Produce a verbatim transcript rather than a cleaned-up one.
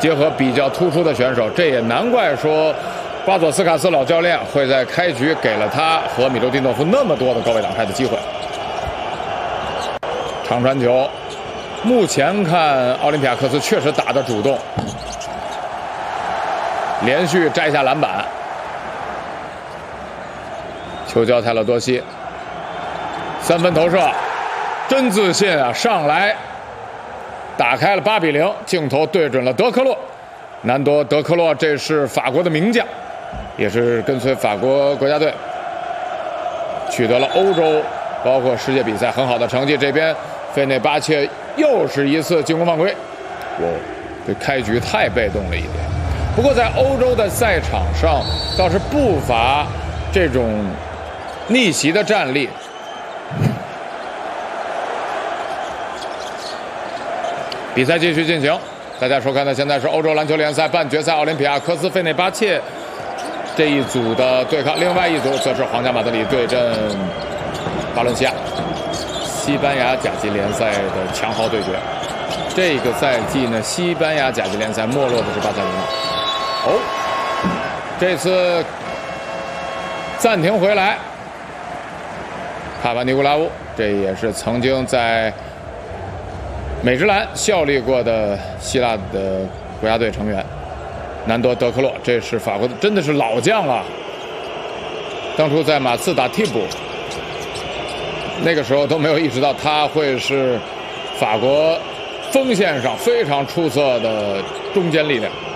结合比较突出的选手，这也难怪说巴佐斯卡斯老教练会在开局给了他和米卢蒂诺夫那么多的高位挡拆的机会。长传球，目前看奥林匹亚克斯确实打得主动，连续摘下篮板。球交泰勒多西，三分投射，真自信啊！上来打开了八比零，镜头对准了德克洛。南多·德克洛，这是法国的名将，也是跟随法国国家队取得了欧洲包括世界比赛很好的成绩。这边费内巴切又是一次进攻犯规，哇，这开局太被动了一点。不过在欧洲的赛场上倒是不乏这种逆袭的战例。比赛继续进行，大家收看的现在是欧洲篮球联赛半决赛，奥林匹亚科斯费内巴切这一组的对抗，另外一组则是皇家马德里对阵巴伦西亚，西班牙甲级联赛的强豪对决。这个赛季呢，西班牙甲级联赛没落的是巴塞罗那。哦，这次暂停回来，帕帕尼古拉乌，这也是曾经在美职篮效力过的希腊的国家队成员。南多·德克洛，这是法国的，真的是老将啊！当初在马刺打替补，那个时候都没有意识到他会是法国锋线上非常出色的中坚力量。